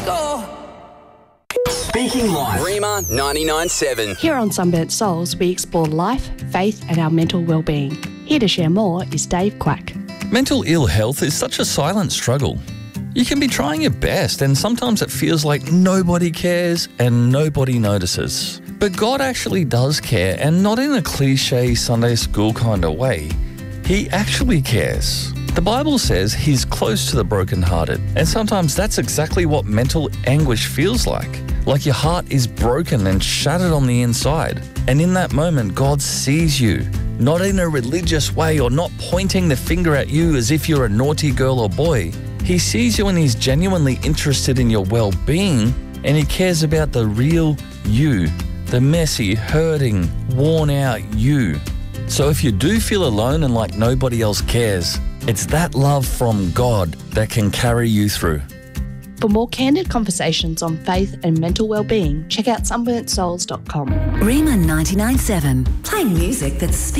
Speaking Life. Rima 99.7. Here on Sunburnt Souls, we explore life, faith and our mental well-being. Here to share more is Dave Quack. Mental ill health is such a silent struggle. You can be trying your best and sometimes it feels like nobody cares and nobody notices. But God actually does care, and not in a cliche Sunday school kind of way. He actually cares. The Bible says He's close to the brokenhearted, and sometimes that's exactly what mental anguish feels like your heart is broken and shattered on the inside. And in that moment, God sees you, not in a religious way or not pointing the finger at you as if you're a naughty girl or boy. He sees you and He's genuinely interested in your well-being, and He cares about the real you, the messy, hurting, worn-out you. So if you do feel alone and like nobody else cares, it's that love from God that can carry you through. For more candid conversations on faith and mental well-being, check out sunburntsouls.com. Rima 99.7, playing music that speaks